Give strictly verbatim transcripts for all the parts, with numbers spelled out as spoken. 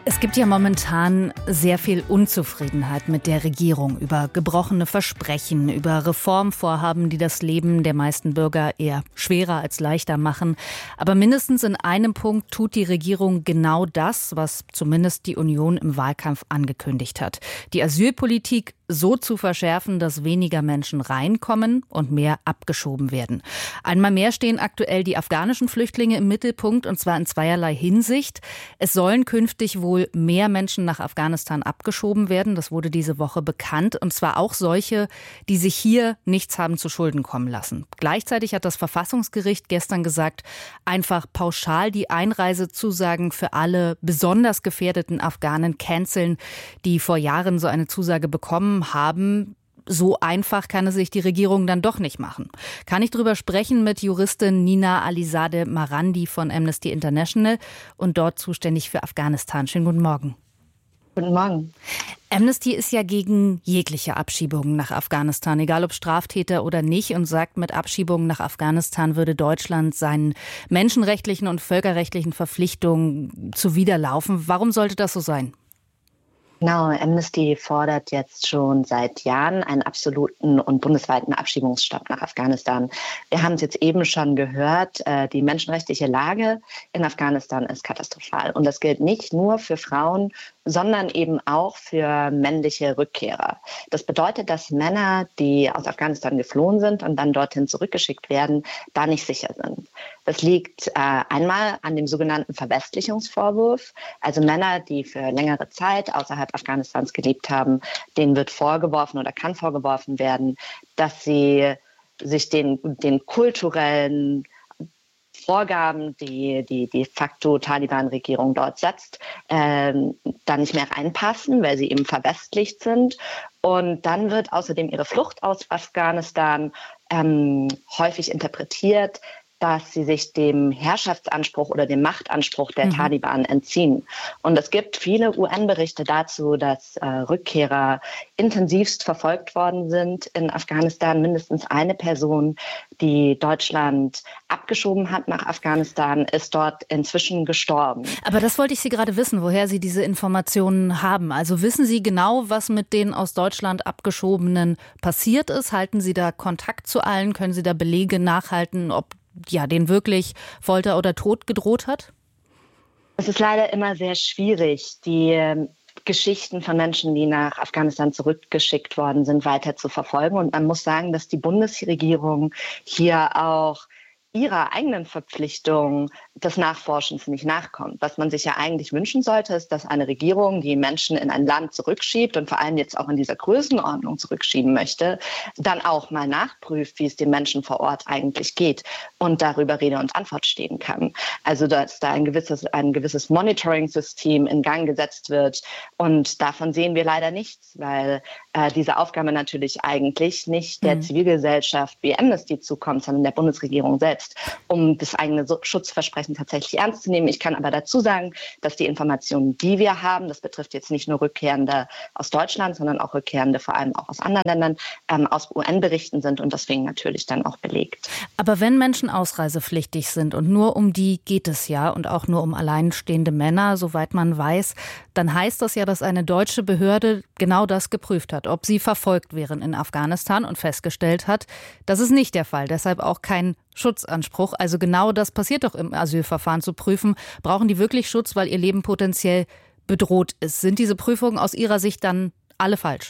Es gibt ja momentan sehr viel Unzufriedenheit mit der Regierung über gebrochene Versprechen, über Reformvorhaben, die das Leben der meisten Bürger eher schwerer als leichter machen. Aber mindestens in einem Punkt tut die Regierung genau das, was zumindest die Union im Wahlkampf angekündigt hat. Die Asylpolitik so zu verschärfen, dass weniger Menschen reinkommen und mehr abgeschoben werden. Einmal mehr stehen aktuell die afghanischen Flüchtlinge im Mittelpunkt, und zwar in zweierlei Hinsicht. Es sollen künftig wohl mehr Menschen nach Afghanistan abgeschoben werden. Das wurde diese Woche bekannt, und zwar auch solche, die sich hier nichts haben zu Schulden kommen lassen. Gleichzeitig hat das Verfassungsgericht gestern gesagt, einfach pauschal die Einreisezusagen für alle besonders gefährdeten Afghanen canceln, die vor Jahren so eine Zusage bekommen haben. So einfach kann es sich die Regierung dann doch nicht machen. Kann ich darüber sprechen mit Juristin Nina Alizadeh Marandi von Amnesty International und dort zuständig für Afghanistan. Schönen guten Morgen. Guten Morgen. Amnesty ist ja gegen jegliche Abschiebungen nach Afghanistan, egal ob Straftäter oder nicht, und sagt, mit Abschiebungen nach Afghanistan würde Deutschland seinen menschenrechtlichen und völkerrechtlichen Verpflichtungen zuwiderlaufen. Warum sollte das so sein? Genau, Amnesty fordert jetzt schon seit Jahren einen absoluten und bundesweiten Abschiebungsstopp nach Afghanistan. Wir haben es jetzt eben schon gehört, die menschenrechtliche Lage in Afghanistan ist katastrophal. Und das gilt nicht nur für Frauen, sondern eben auch für männliche Rückkehrer. Das bedeutet, dass Männer, die aus Afghanistan geflohen sind und dann dorthin zurückgeschickt werden, da nicht sicher sind. Das liegt äh, einmal an dem sogenannten Verwestlichungsvorwurf. Also Männer, die für längere Zeit außerhalb Afghanistans gelebt haben, denen wird vorgeworfen oder kann vorgeworfen werden, dass sie sich den, den kulturellen Vorgaben, die die de facto Taliban-Regierung dort setzt, ähm, da nicht mehr reinpassen, weil sie eben verwestlicht sind. Und dann wird außerdem ihre Flucht aus Afghanistan ähm, häufig interpretiert, dass sie sich dem Herrschaftsanspruch oder dem Machtanspruch der mhm. Taliban entziehen. Und es gibt viele U N-Berichte dazu, dass äh, Rückkehrer intensivst verfolgt worden sind in Afghanistan. Mindestens eine Person, die Deutschland abgeschoben hat nach Afghanistan, ist dort inzwischen gestorben. Aber das wollte ich Sie gerade wissen, woher Sie diese Informationen haben. Also wissen Sie genau, was mit den aus Deutschland Abgeschobenen passiert ist? Halten Sie da Kontakt zu allen? Können Sie da Belege nachhalten, ob ja, denen wirklich Folter oder Tod gedroht hat? Es ist leider immer sehr schwierig, die äh, Geschichten von Menschen, die nach Afghanistan zurückgeschickt worden sind, weiter zu verfolgen. Und man muss sagen, dass die Bundesregierung hier auch ihrer eigenen Verpflichtung des Nachforschens nicht nachkommt. Was man sich ja eigentlich wünschen sollte, ist, dass eine Regierung, die Menschen in ein Land zurückschiebt und vor allem jetzt auch in dieser Größenordnung zurückschieben möchte, dann auch mal nachprüft, wie es den Menschen vor Ort eigentlich geht und darüber Rede und Antwort stehen kann. Also dass da ein gewisses, ein gewisses Monitoring-System in Gang gesetzt wird, und davon sehen wir leider nichts, weil äh, diese Aufgabe natürlich eigentlich nicht der mhm. Zivilgesellschaft wie Amnesty zukommt, sondern der Bundesregierung selbst, um das eigene Schutzversprechen tatsächlich ernst zu nehmen. Ich kann aber dazu sagen, dass die Informationen, die wir haben, das betrifft jetzt nicht nur Rückkehrende aus Deutschland, sondern auch Rückkehrende vor allem auch aus anderen Ländern, ähm, aus U N-Berichten sind und deswegen natürlich dann auch belegt. Aber wenn Menschen ausreisepflichtig sind, und nur um die geht es ja und auch nur um alleinstehende Männer, soweit man weiß, dann heißt das ja, dass eine deutsche Behörde genau das geprüft hat, ob sie verfolgt wären in Afghanistan, und festgestellt hat, das ist nicht der Fall. Deshalb auch kein Schutzanspruch. Also genau das passiert doch im Asylverfahren, zu prüfen, brauchen die wirklich Schutz, weil ihr Leben potenziell bedroht ist. Sind diese Prüfungen aus Ihrer Sicht dann alle falsch?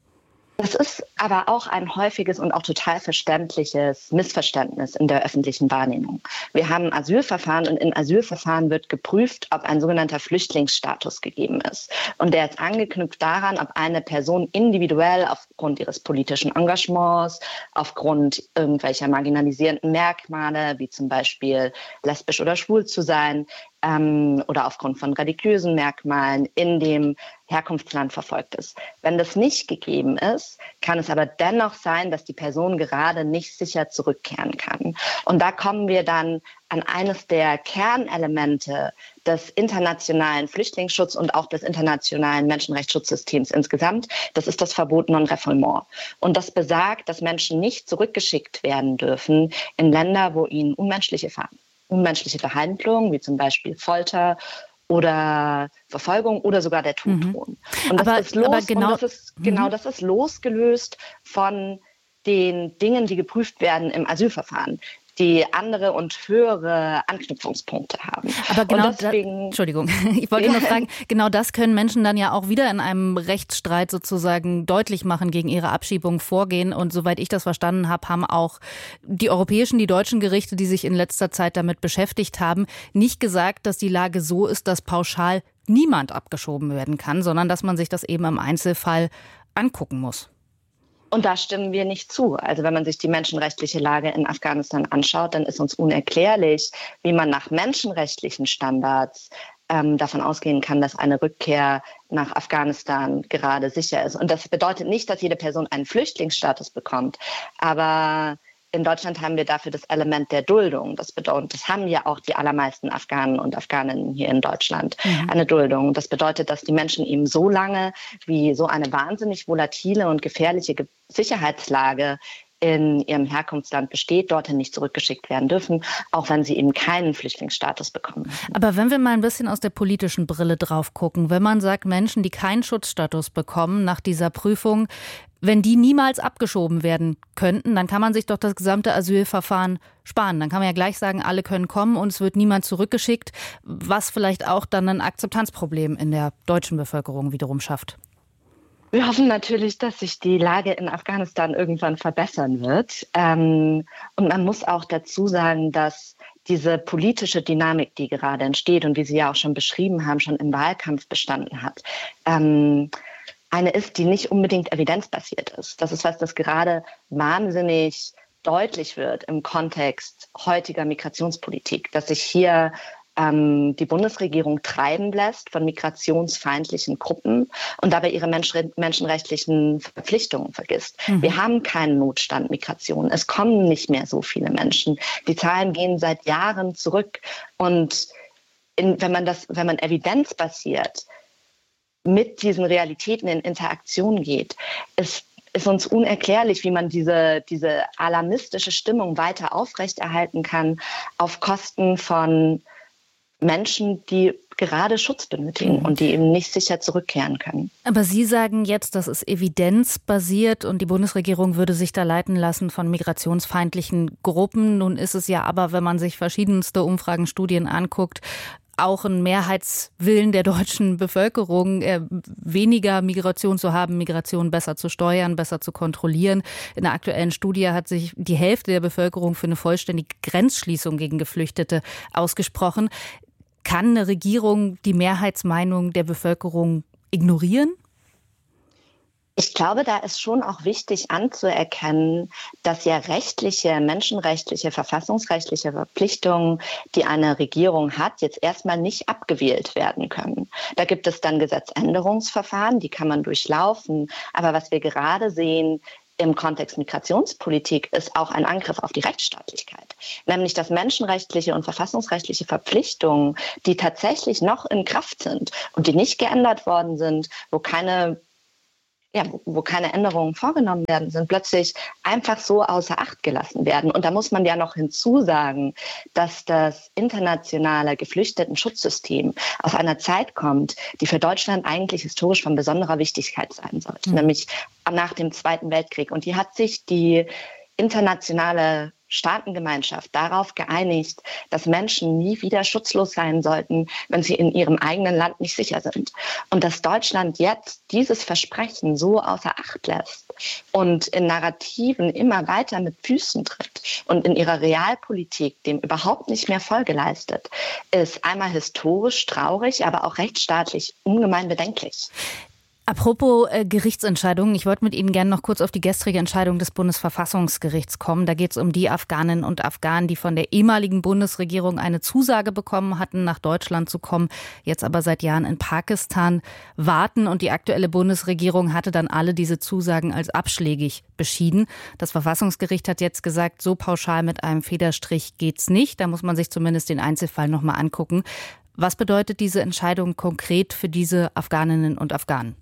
Das ist aber auch ein häufiges und auch total verständliches Missverständnis in der öffentlichen Wahrnehmung. Wir haben Asylverfahren, und in Asylverfahren wird geprüft, ob ein sogenannter Flüchtlingsstatus gegeben ist. Und der ist angeknüpft daran, ob eine Person individuell aufgrund ihres politischen Engagements, aufgrund irgendwelcher marginalisierenden Merkmale, wie zum Beispiel lesbisch oder schwul zu sein, ähm, oder aufgrund von religiösen Merkmalen in dem Herkunftsland verfolgt ist. Wenn das nicht gegeben ist, kann es aber dennoch sein, dass die Person gerade nicht sicher zurückkehren kann. Und da kommen wir dann an eines der Kernelemente des internationalen Flüchtlingsschutzes und auch des internationalen Menschenrechtsschutzsystems insgesamt. Das ist das Verbot non-refoulement. Und das besagt, dass Menschen nicht zurückgeschickt werden dürfen in Länder, wo ihnen unmenschliche, unmenschliche Behandlung, wie zum Beispiel Folter oder Verfolgung oder sogar der Tod drohen. Mhm. Und das aber, ist los, aber genau, und das ist, genau, das ist losgelöst von den Dingen, die geprüft werden im Asylverfahren, die andere und höhere Anknüpfungspunkte haben. Aber genau, und deswegen, da, Entschuldigung, ich wollte nur fragen, genau das können Menschen dann ja auch wieder in einem Rechtsstreit sozusagen deutlich machen, gegen ihre Abschiebung vorgehen. Und soweit ich das verstanden habe, haben auch die europäischen, die deutschen Gerichte, die sich in letzter Zeit damit beschäftigt haben, nicht gesagt, dass die Lage so ist, dass pauschal niemand abgeschoben werden kann, sondern dass man sich das eben im Einzelfall angucken muss. Und da stimmen wir nicht zu. Also wenn man sich die menschenrechtliche Lage in Afghanistan anschaut, dann ist uns unerklärlich, wie man nach menschenrechtlichen Standards ähm, davon ausgehen kann, dass eine Rückkehr nach Afghanistan gerade sicher ist. Und das bedeutet nicht, dass jede Person einen Flüchtlingsstatus bekommt. Aber in Deutschland haben wir dafür das Element der Duldung. Das bedeutet, das haben ja auch die allermeisten Afghanen und Afghaninnen hier in Deutschland, mhm. eine Duldung. Das bedeutet, dass die Menschen eben so lange, wie so eine wahnsinnig volatile und gefährliche Sicherheitslage in ihrem Herkunftsland besteht, dorthin nicht zurückgeschickt werden dürfen, auch wenn sie eben keinen Flüchtlingsstatus bekommen. Aber wenn wir mal ein bisschen aus der politischen Brille drauf gucken, wenn man sagt, Menschen, die keinen Schutzstatus bekommen nach dieser Prüfung, wenn die niemals abgeschoben werden könnten, dann kann man sich doch das gesamte Asylverfahren sparen. Dann kann man ja gleich sagen, alle können kommen und es wird niemand zurückgeschickt, was vielleicht auch dann ein Akzeptanzproblem in der deutschen Bevölkerung wiederum schafft. Wir hoffen natürlich, dass sich die Lage in Afghanistan irgendwann verbessern wird. Ähm, und man muss auch dazu sagen, dass diese politische Dynamik, die gerade entsteht und wie Sie ja auch schon beschrieben haben, schon im Wahlkampf bestanden hat, ähm, eine ist, die nicht unbedingt evidenzbasiert ist. Das ist was, das gerade wahnsinnig deutlich wird im Kontext heutiger Migrationspolitik, dass sich hier ähm, die Bundesregierung treiben lässt von migrationsfeindlichen Gruppen und dabei ihre Mensch- menschenrechtlichen Verpflichtungen vergisst. Mhm. Wir haben keinen Notstand Migration. Es kommen nicht mehr so viele Menschen. Die Zahlen gehen seit Jahren zurück. Und in, wenn man das, wenn man evidenzbasiert mit diesen Realitäten in Interaktion geht, ist, ist uns unerklärlich, wie man diese, diese alarmistische Stimmung weiter aufrechterhalten kann auf Kosten von Menschen, die gerade Schutz benötigen mhm. und die eben nicht sicher zurückkehren können. Aber Sie sagen jetzt, das ist evidenzbasiert und die Bundesregierung würde sich da leiten lassen von migrationsfeindlichen Gruppen. Nun ist es ja aber, wenn man sich verschiedenste Umfragen, Studien anguckt, auch ein Mehrheitswillen der deutschen Bevölkerung, äh, weniger Migration zu haben, Migration besser zu steuern, besser zu kontrollieren. In der aktuellen Studie hat sich die Hälfte der Bevölkerung für eine vollständige Grenzschließung gegen Geflüchtete ausgesprochen. Kann eine Regierung die Mehrheitsmeinung der Bevölkerung ignorieren? Ich glaube, da ist schon auch wichtig anzuerkennen, dass ja rechtliche, menschenrechtliche, verfassungsrechtliche Verpflichtungen, die eine Regierung hat, jetzt erstmal nicht abgewählt werden können. Da gibt es dann Gesetzänderungsverfahren, die kann man durchlaufen. Aber was wir gerade sehen im Kontext Migrationspolitik, ist auch ein Angriff auf die Rechtsstaatlichkeit. Nämlich, dass menschenrechtliche und verfassungsrechtliche Verpflichtungen, die tatsächlich noch in Kraft sind und die nicht geändert worden sind, wo keine Ja, wo keine Änderungen vorgenommen werden, sind plötzlich einfach so außer Acht gelassen werden. Und da muss man ja noch hinzusagen, dass das internationale Geflüchteten-Schutzsystem aus einer Zeit kommt, die für Deutschland eigentlich historisch von besonderer Wichtigkeit sein sollte, mhm. nämlich nach dem Zweiten Weltkrieg. Und die hat sich die internationale Staatengemeinschaft darauf geeinigt, dass Menschen nie wieder schutzlos sein sollten, wenn sie in ihrem eigenen Land nicht sicher sind. Und dass Deutschland jetzt dieses Versprechen so außer Acht lässt und in Narrativen immer weiter mit Füßen tritt und in ihrer Realpolitik dem überhaupt nicht mehr Folge leistet, ist einmal historisch traurig, aber auch rechtsstaatlich ungemein bedenklich. Apropos äh, Gerichtsentscheidungen, ich wollte mit Ihnen gerne noch kurz auf die gestrige Entscheidung des Bundesverfassungsgerichts kommen. Da geht es um die Afghaninnen und Afghanen, die von der ehemaligen Bundesregierung eine Zusage bekommen hatten, nach Deutschland zu kommen, jetzt aber seit Jahren in Pakistan warten. Und die aktuelle Bundesregierung hatte dann alle diese Zusagen als abschlägig beschieden. Das Verfassungsgericht hat jetzt gesagt, so pauschal mit einem Federstrich geht's nicht. Da muss man sich zumindest den Einzelfall nochmal angucken. Was bedeutet diese Entscheidung konkret für diese Afghaninnen und Afghanen?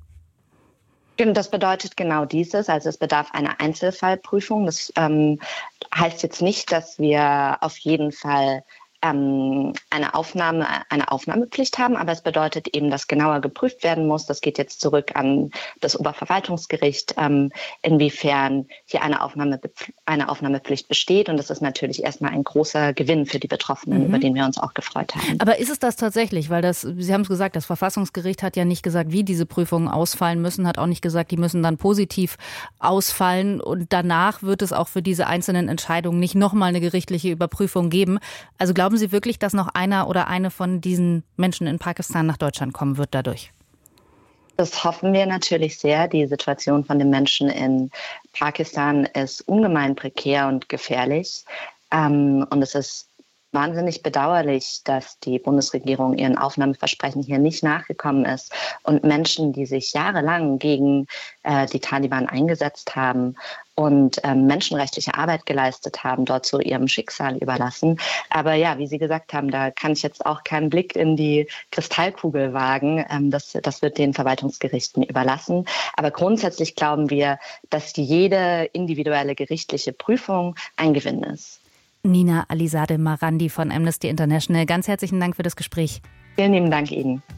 Das bedeutet genau dieses, also es bedarf einer Einzelfallprüfung. Das ähm, heißt jetzt nicht, dass wir auf jeden Fall ähm, eine Aufnahme, eine Aufnahmepflicht haben, aber es bedeutet eben, dass genauer geprüft werden muss. Das geht jetzt zurück an das Oberverwaltungsgericht, ähm, inwiefern hier eine, Aufnahme, eine Aufnahmepflicht besteht. Und das ist natürlich erstmal ein großer Gewinn für die Betroffenen, mhm. über den wir uns auch gefreut haben. Aber ist es das tatsächlich? Weil das, Sie haben es gesagt, das Verfassungsgericht hat ja nicht gesagt, wie diese Prüfungen ausfallen müssen, hat auch nicht gesagt, die müssen dann positiv ausfallen. Und danach wird es auch für diese einzelnen Entscheidungen nicht nochmal eine gerichtliche Überprüfung geben. Also glauben Sie wirklich, dass noch einer oder eine von diesen Menschen in Pakistan nach Deutschland kommen wird dadurch? Das hoffen wir natürlich sehr. Die Situation von den Menschen in Pakistan ist ungemein prekär und gefährlich. Ähm, und es ist wahnsinnig bedauerlich, dass die Bundesregierung ihren Aufnahmeversprechen hier nicht nachgekommen ist und Menschen, die sich jahrelang gegen äh, die Taliban eingesetzt haben und ähm, menschenrechtliche Arbeit geleistet haben, dort zu ihrem Schicksal überlassen. Aber ja, wie Sie gesagt haben, da kann ich jetzt auch keinen Blick in die Kristallkugel wagen. Ähm, das, das wird den Verwaltungsgerichten überlassen. Aber grundsätzlich glauben wir, dass jede individuelle gerichtliche Prüfung ein Gewinn ist. Nina Alizadeh Marandi von Amnesty International, ganz herzlichen Dank für das Gespräch. Vielen lieben Dank Ihnen.